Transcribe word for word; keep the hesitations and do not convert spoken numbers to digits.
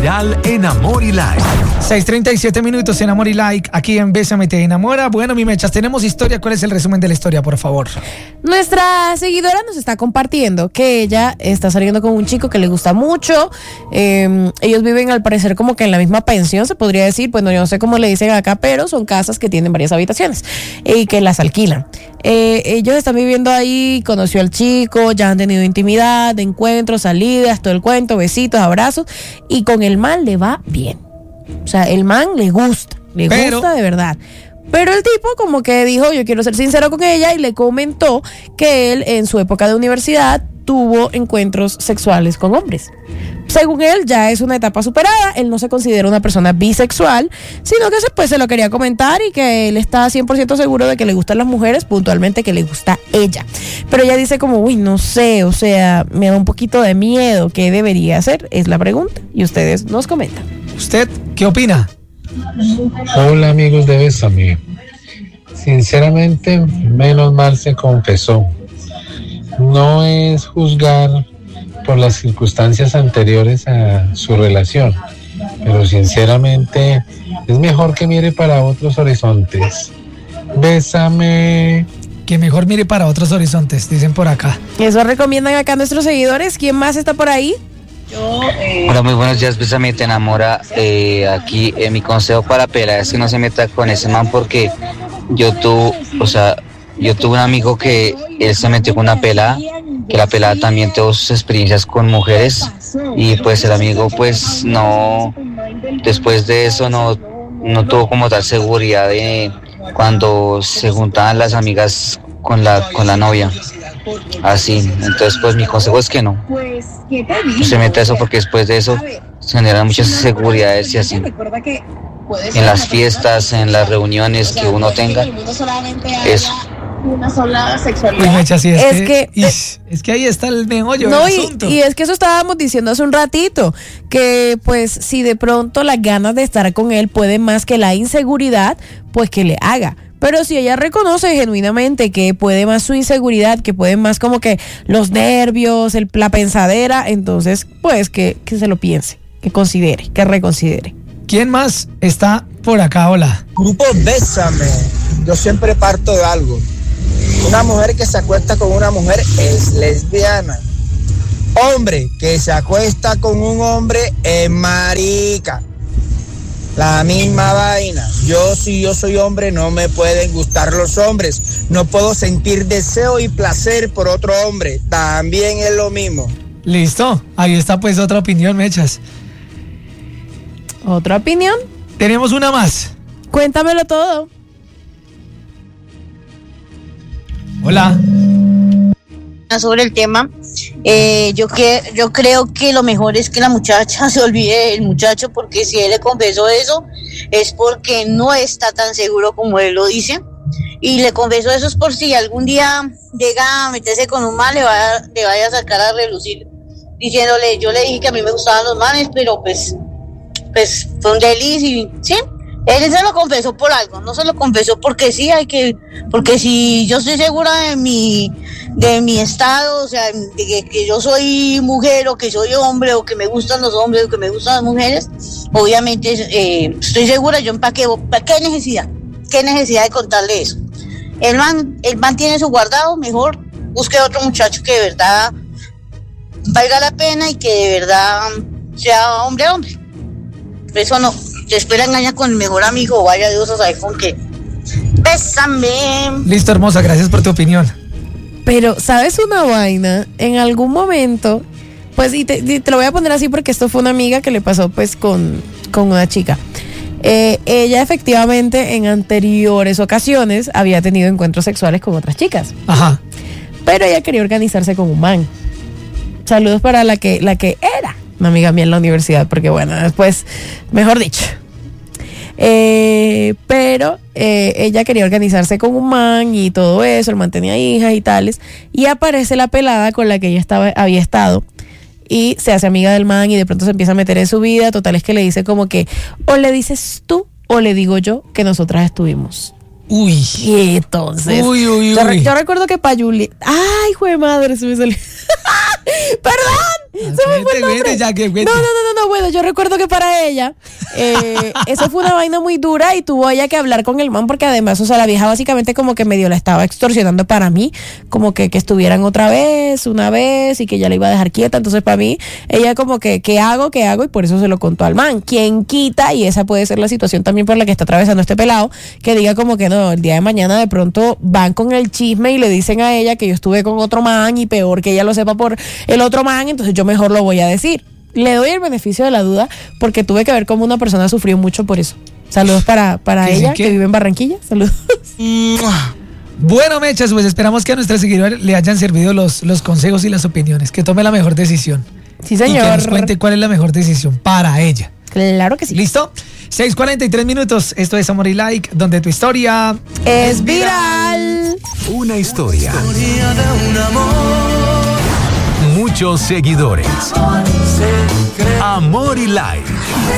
viral en Amor y Like. seis treinta y siete minutos en Amor y Like, aquí en Bésame Te Enamora. Bueno, mi Mechas, tenemos historia. ¿Cuál es el resumen de la historia, por favor? Nuestra seguidora nos está compartiendo que ella está saliendo con un chico que le gusta mucho. Eh, ellos viven, al parecer, como que en la misma pensión, se podría decir. Bueno, yo no sé cómo le dicen acá, pero son casas que tienen varias habitaciones y que las alquilan. Eh, ellos están viviendo ahí, conoció al chico, ya han tenido intimidad, encuentros, salidas, todo el cuento, besitos, abrazos, y con el man le va bien. O sea, el man le gusta, le pero, gusta de verdad. Pero el tipo como que dijo, yo quiero ser sincero con ella, y le comentó que él en su época de universidad tuvo encuentros sexuales con hombres. Según él, ya es una etapa superada. Él no se considera una persona bisexual, sino que después se lo quería comentar, y que él está cien por ciento seguro de que le gustan las mujeres, puntualmente que le gusta ella. Pero ella dice como, uy, no sé, o sea, me da un poquito de miedo. ¿Qué debería hacer? Es la pregunta, y ustedes nos comentan. ¿Usted qué opina? Hola, amigos de Bésame. Sinceramente, menos mal se confesó. No es juzgar por las circunstancias anteriores a su relación, pero sinceramente es mejor que mire para otros horizontes. Bésame. Que mejor mire para otros horizontes, dicen por acá. Eso recomiendan acá nuestros seguidores. ¿Quién más está por ahí? Yo, eh... Hola, muy buenos días, Bésame Te Enamora. Eh, aquí eh, mi consejo para Pela es que no se meta con ese man, porque yo tuve, o sea, yo tuve un amigo que él se metió con una pelada, que la pelada también tuvo sus experiencias con mujeres, y pues el amigo pues no, después de eso no, no tuvo como tal seguridad de cuando se juntaban las amigas con la, con la novia. Así, entonces pues mi consejo es que no, no se meta eso, porque después de eso se generan muchas inseguridades y así. En las fiestas, en las reuniones que uno tenga, eso. Una sola sexualidad. Uy, Mecha, sí, es, es que, que y, es que ahí está el meollo no, del y, asunto. y es que eso estábamos diciendo hace un ratito, que pues si de pronto las ganas de estar con él pueden más que la inseguridad, pues que le haga. Pero si ella reconoce genuinamente que puede más su inseguridad, que puede más como que los nervios, el, la pensadera, entonces pues que, que se lo piense, que considere, que reconsidere. ¿Quién más está por acá? Hola. Grupo Bésame. Yo siempre parto de algo. Una mujer que se acuesta con una mujer es lesbiana. Hombre que se acuesta con un hombre es marica. La misma vaina. Yo, si yo soy hombre, no me pueden gustar los hombres. No puedo sentir deseo y placer por otro hombre. También es lo mismo. Listo. Ahí está pues otra opinión, Mechas. ¿Otra opinión? Tenemos una más. Cuéntamelo todo. Hola. Sobre el tema, eh, yo que yo creo que lo mejor es que la muchacha se olvide del muchacho, porque si él le confesó eso es porque no está tan seguro como él lo dice, y le confesó eso es por si algún día llega a meterse con un man, le, va a, le vaya a sacar a relucir diciéndole, yo le dije que a mí me gustaban los manes, pero pues pues fue un delicio, y sí. Él se lo confesó por algo, no se lo confesó porque sí, hay que, porque si yo estoy segura de mi, de mi estado, o sea, de que, que yo soy mujer, o que soy hombre, o que me gustan los hombres, o que me gustan las mujeres, obviamente eh, estoy segura, yo para qué, para qué necesidad, qué necesidad de contarle eso. El man, el man tiene su guardado, mejor busque otro muchacho que de verdad valga la pena y que de verdad sea hombre a hombre. Eso no. Después la engaña con el mejor amigo, vaya Dios a saber con qué. Bésame. Listo, hermosa, gracias por tu opinión. Pero, ¿sabes una vaina? En algún momento, pues, y te, y te lo voy a poner así porque esto fue una amiga que le pasó pues con, con una chica. Eh, ella efectivamente en anteriores ocasiones había tenido encuentros sexuales con otras chicas. Ajá. Pero ella quería organizarse con un man. Saludos para la que, la que era una amiga mía en la universidad, porque bueno, después, mejor dicho. Eh, pero eh, ella quería organizarse con un man y todo eso, el man tenía hijas y tales, y aparece la pelada con la que ella estaba, había estado, y se hace amiga del man y de pronto se empieza a meter en su vida. Total es que le dice como que, o le dices tú o le digo yo que nosotras estuvimos. Uy. Y entonces, uy, uy, yo, uy. yo recuerdo que pa' Julie, ay, jue madre, se me salió. Perdón. Se me fue el Cuente, nombre. cuente, ya que cuente. No, no, no, no, no, bueno, yo recuerdo que para ella, eh, eso fue una vaina muy dura y tuvo ella que hablar con el man porque además, o sea, la vieja básicamente como que medio la estaba extorsionando para mí, como que, que estuvieran otra vez, una vez y que ya la iba a dejar quieta. Entonces para mí, ella como que, ¿qué hago? ¿Qué hago? Y por eso se lo contó al man. ¿Quién quita? Y esa puede ser la situación también por la que está atravesando este pelado, que diga como que no, el día de mañana de pronto van con el chisme y le dicen a ella que yo estuve con otro man y peor que ella lo sepa por el otro man, entonces yo mejor lo voy a decir. Le doy el beneficio de la duda porque tuve que ver cómo una persona sufrió mucho por eso. Saludos para, para ¿Qué, ella, qué? que vive en Barranquilla. Saludos. Bueno, mechas, pues esperamos que a nuestros seguidores le hayan servido los, los consejos y las opiniones, que tome la mejor decisión. Sí, Y que señor. nos cuente cuál es la mejor decisión para ella. Claro que sí. ¿Listo? seis cuarenta y tres minutos. Esto es Amor y Like, donde tu historia Es viral. Una historia. Muchos seguidores. Amor y Like.